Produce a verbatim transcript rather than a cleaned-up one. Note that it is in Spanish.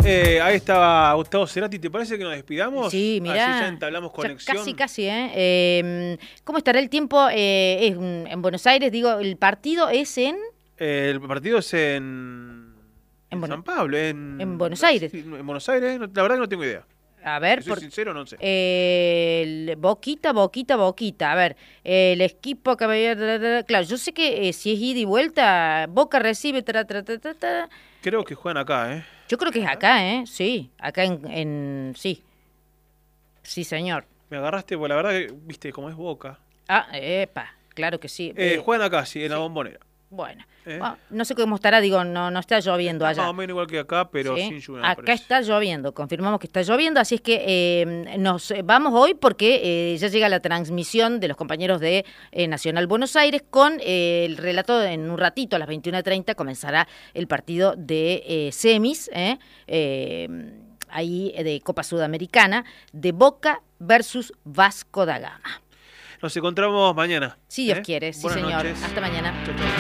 Eh, ahí estaba Gustavo Cerati. ¿Te parece que nos despidamos? Sí, mirá. Así ya entablamos conexión. Ya casi, casi, ¿eh? eh ¿Cómo estará el tiempo eh, es en Buenos Aires? Digo, el partido es en... Eh, el partido es en... En, en San Pablo, en... En Buenos Aires. En Buenos Aires, la verdad que no tengo idea. A ver, si soy por, sincero, no sé. Eh, boquita, boquita, boquita. A ver, eh, el equipo que... Claro, yo sé que eh, si es ida y vuelta, Boca recibe... Tra, tra, tra, tra, tra. Creo que juegan acá, ¿eh? Yo creo que es acá, ¿eh? Sí, acá en... en sí. Sí, señor. Me agarraste, pues la verdad que, viste, como es Boca. Ah, epa, claro que sí. Eh, Eh, juegan acá, sí, en sí. la Bombonera. Bueno, ¿Eh? bueno, no sé cómo estará, digo, no no está lloviendo está allá. Más o menos igual que acá, pero ¿Sí? sin lluvia. Acá está lloviendo, confirmamos que está lloviendo, así es que eh, nos vamos hoy porque eh, ya llega la transmisión de los compañeros de eh, Nacional Buenos Aires con eh, el relato. En un ratito, a las veintiuna treinta, comenzará el partido de eh, semis, eh, eh, ahí de Copa Sudamericana, de Boca versus Vasco da Gama. Nos encontramos mañana. Si Dios ¿eh? quiere, sí Buenas señor. noches. Hasta mañana. Chau, chau.